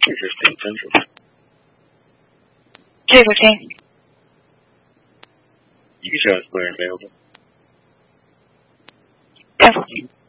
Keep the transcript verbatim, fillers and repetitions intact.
two fifteen Central. two fifteen. You can show us clear and available. Yeah.